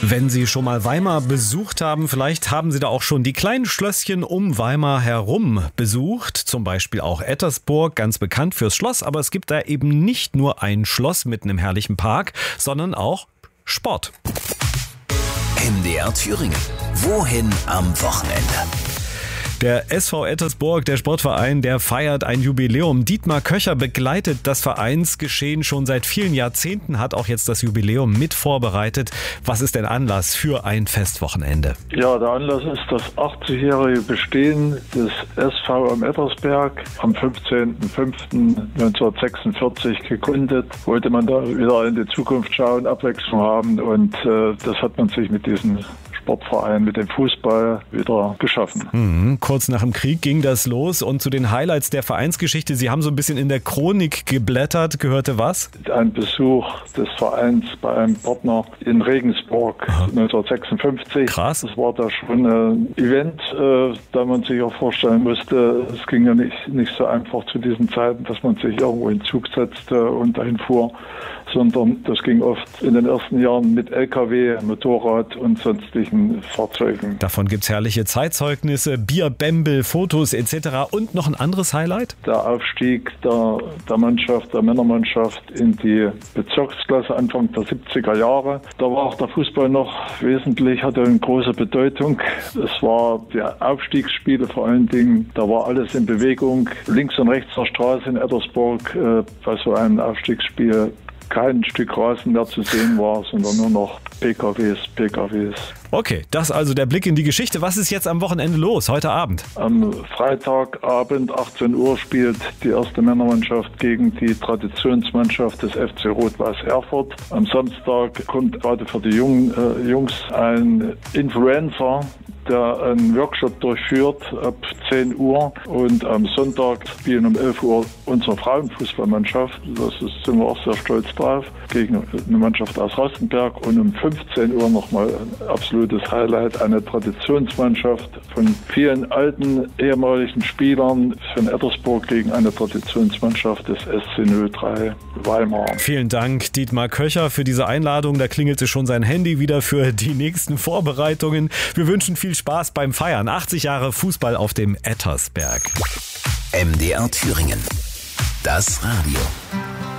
Wenn Sie schon mal Weimar besucht haben, vielleicht haben Sie da auch schon die kleinen Schlösschen um Weimar herum besucht. Zum Beispiel auch Ettersburg, ganz bekannt fürs Schloss. Aber es gibt da eben nicht nur ein Schloss mitten im herrlichen Park, sondern auch Sport. MDR Thüringen. Wohin am Wochenende? Der SV Ettersburg, der Sportverein, der feiert ein Jubiläum. Dietmar Köcher begleitet das Vereinsgeschehen schon seit vielen Jahrzehnten, hat auch jetzt das Jubiläum mit vorbereitet. Was ist denn Anlass für ein Festwochenende? Ja, der Anlass ist das 80-jährige Bestehen des SV am Ettersberg. Am 15.05.1946 gegründet. Wollte man da wieder in die Zukunft schauen, Abwechslung haben, und das hat man sich mit diesem Sportverein, mit dem Fußball wieder geschaffen. Kurz nach dem Krieg ging das los, und zu den Highlights der Vereinsgeschichte, Sie haben so ein bisschen in der Chronik geblättert, gehörte was? Ein Besuch des Vereins bei einem Partner in Regensburg 1956. Krass. Das war da schon ein Event, da man sich auch vorstellen musste, es ging ja nicht so einfach zu diesen Zeiten, dass man sich irgendwo in den Zug setzte und dahin fuhr, sondern das ging oft in den ersten Jahren mit LKW, Motorrad und sonstigen Fahrzeugen. Davon gibt's herrliche Zeitzeugnisse, Bierbämbel, Fotos etc. Und noch ein anderes Highlight? Der Aufstieg der Mannschaft, der Männermannschaft in die Bezirksklasse Anfang der 70er Jahre. Da war auch der Fußball noch wesentlich, hatte eine große Bedeutung. Es war die Aufstiegsspiele vor allen Dingen, da war alles in Bewegung. Links und rechts der Straße in Ettersburg bei so einem Aufstiegsspiel kein Stück Rasen mehr zu sehen war, sondern nur noch PKWs. Okay, das also der Blick in die Geschichte. Was ist jetzt am Wochenende los, heute Abend? Am Freitagabend, 18 Uhr, spielt die erste Männermannschaft gegen die Traditionsmannschaft des FC Rot-Weiß Erfurt. Am Samstag kommt gerade für die jungen Jungs ein Influencer, der einen Workshop durchführt ab 10 Uhr. Und am Sonntag spielen um 11 Uhr unsere Frauenfußballmannschaft. Sind wir auch sehr stolz drauf, gegen eine Mannschaft aus Rastenberg. Und um 15 Uhr nochmal ein absolutes Highlight, eine Traditionsmannschaft von vielen alten ehemaligen Spielern von Ettersburg gegen eine Traditionsmannschaft des SC 03 Weimar. Vielen Dank, Dietmar Köcher, für diese Einladung. Da klingelte schon sein Handy wieder für die nächsten Vorbereitungen. Wir wünschen viel Spaß beim Feiern. 80 Jahre Fußball auf dem Ettersberg. MDR Thüringen. Das Radio.